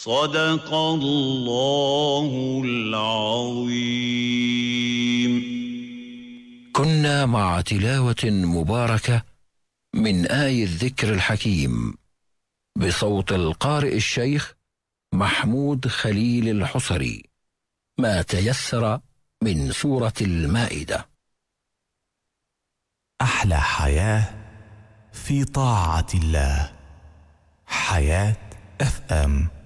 صدق الله العظيم. كنا مع تلاوة مباركة من آي الذكر الحكيم بصوت القارئ الشيخ محمود خليل الحصري، ما تيسر من سورة المائدة. أحلى حياة في طاعة الله. حياة FM.